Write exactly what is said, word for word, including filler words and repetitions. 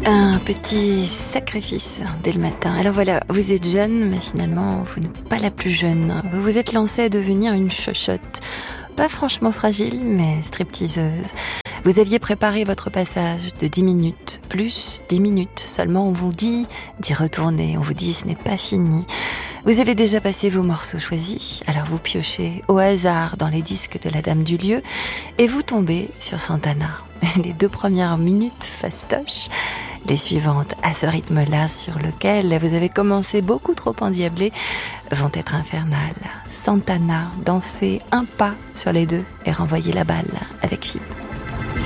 Un petit sacrifice dès le matin. Alors voilà, vous êtes jeune, mais finalement, vous n'êtes pas la plus jeune. Vous vous êtes lancée à devenir une chochotte. Pas franchement fragile, mais stripteaseuse. Vous aviez préparé votre passage de dix minutes, plus dix minutes. Seulement, on vous dit d'y retourner. On vous dit ce n'est pas fini. Vous avez déjà passé vos morceaux choisis, alors vous piochez au hasard dans les disques de la dame du lieu et vous tombez sur Santana. Les deux premières minutes fastoches, les suivantes à ce rythme-là sur lequel vous avez commencé beaucoup trop endiablé vont être infernales. Santana, dansez un pas sur les deux et renvoyez la balle avec F I B.